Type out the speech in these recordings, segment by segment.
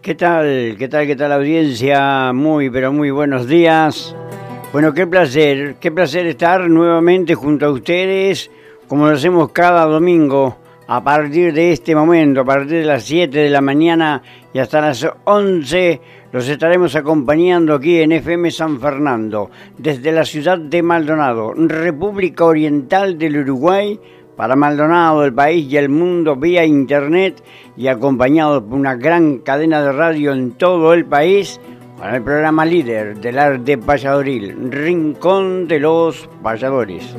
¿Qué tal? ¿Qué tal? ¿Qué tal, audiencia? Muy, pero muy buenos días. Bueno, qué placer estar nuevamente junto a ustedes, como lo hacemos cada domingo, a partir de este momento, a partir de las 7 de la mañana y hasta las 11, los estaremos acompañando aquí en FM San Fernando, desde la ciudad de Maldonado, República Oriental del Uruguay, para Maldonado, el país y el mundo vía internet y acompañado por una gran cadena de radio en todo el país, con el programa líder del arte payadoril, Rincón de los Payadores.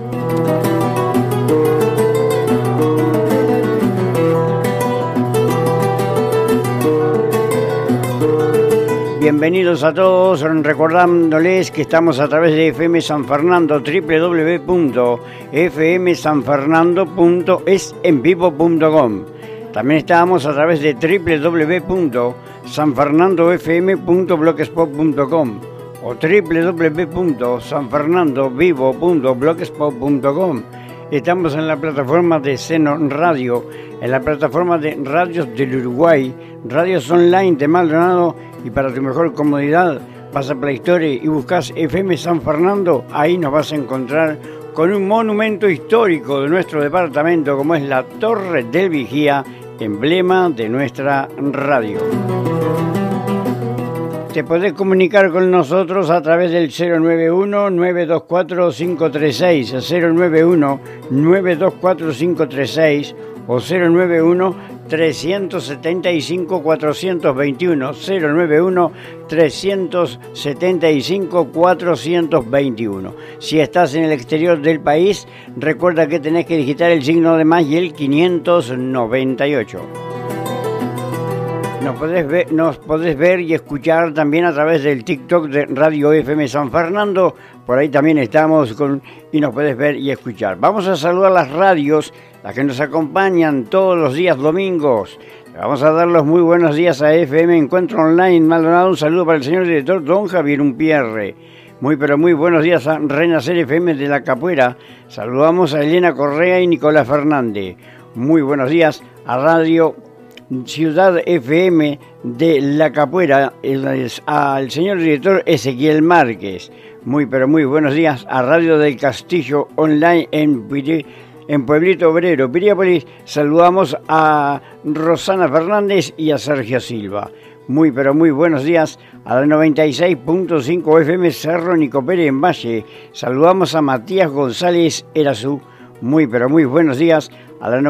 Bienvenidos a todos, recordándoles que estamos a través de FM San Fernando, www.fmsanfernando.esenvivo.com. También estamos a través de www.sanfernandofm.blogspot.com o www.sanfernandovivo.blogspot.com. Estamos en la plataforma de Seno Radio, en la plataforma de Radios del Uruguay, Radios Online de Maldonado, y para tu mejor comodidad, pasa Play Store y buscas FM San Fernando, ahí nos vas a encontrar con un monumento histórico de nuestro departamento, como es la Torre del Vigía, emblema de nuestra radio. Te podés comunicar con nosotros a través del 091-924-536, 091-924-536 o 091-375-421, 091-375-421. Si estás en el exterior del país, recuerda que tenés que digitar el signo de más y el 598. Nos podés ver y escuchar también a través del TikTok de Radio FM San Fernando. Por ahí también estamos y nos podés ver y escuchar. Vamos a saludar las radios, las que nos acompañan todos los días domingos. Vamos a dar los muy buenos días a FM Encuentro Online Maldonado. Un saludo para el señor director don Javier Umpierre. Muy pero muy buenos días a Renacer FM de La Capuera. Saludamos a Elena Correa y Nicolás Fernández. Muy buenos días a Radio Ciudad FM de La Capuera, al señor director Ezequiel Márquez. Muy pero muy buenos días a Radio del Castillo Online en Pueblito Obrero, Piriápolis. Saludamos a Rosana Fernández y a Sergio Silva. Muy pero muy buenos días a la 96.5 FM Cerro Nicopere en Valle. Saludamos a Matías González Erazú. Muy pero muy buenos días a la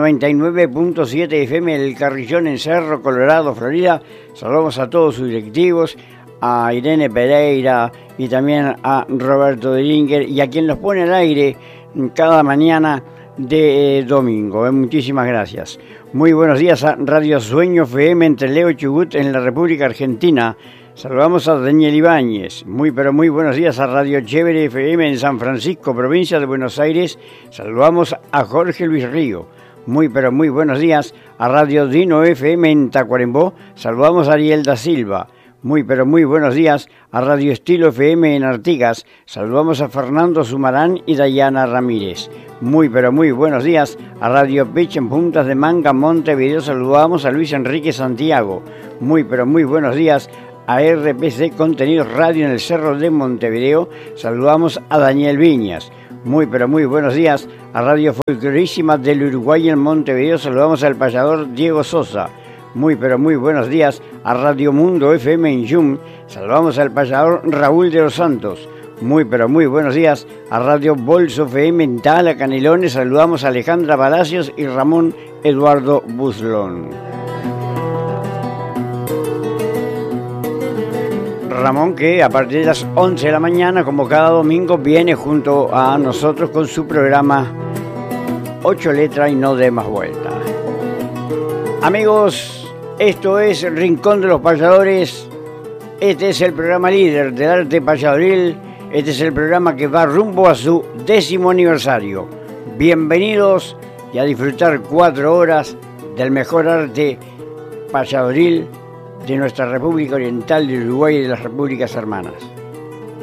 99.7 FM El Carrillón en Cerro Colorado, Florida. Saludamos a todos sus directivos, a Irene Pereira y también a Roberto Delinger y a quien los pone al aire cada mañana de domingo. Muchísimas gracias. Muy buenos días a Radio Sueño FM en Trelew, Chubut, en la República Argentina. Saludamos a Daniel Ibáñez. Muy pero muy buenos días a Radio Chévere FM en San Francisco, provincia de Buenos Aires. Saludamos a Jorge Luis Río. Muy pero muy buenos días a Radio Dino FM en Tacuarembó. Saludamos a Ariel da Silva. Muy pero muy buenos días a Radio Estilo FM en Artigas. Saludamos a Fernando Sumarán y Dayana Ramírez. Muy pero muy buenos días a Radio Pitch en Puntas de Manga, Montevideo. Saludamos a Luis Enrique Santiago. Muy pero muy buenos días a RPC Contenidos Radio en el Cerro de Montevideo. Saludamos a Daniel Viñas. Muy pero muy buenos días a Radio Folclorísima del Uruguay en Montevideo. Saludamos al payador Diego Sosa. Muy pero muy buenos días a Radio Mundo FM en Yum. Saludamos al payador Raúl de los Santos. Muy pero muy buenos días a Radio Bolso FM en Tala, Canelones. Saludamos a Alejandra Palacios y Ramón Eduardo Buslón. Ramón, que a partir de las 11 de la mañana, como cada domingo, viene junto a nosotros con su programa 8 letras y no dé más vuelta. Amigos, esto es Rincón de los Payadores. Este es el programa líder del arte payadoril. Este es el programa que va rumbo a su 10º aniversario. Bienvenidos y a disfrutar 4 horas del mejor arte payadoril de nuestra República Oriental, de Uruguay y de las Repúblicas Hermanas.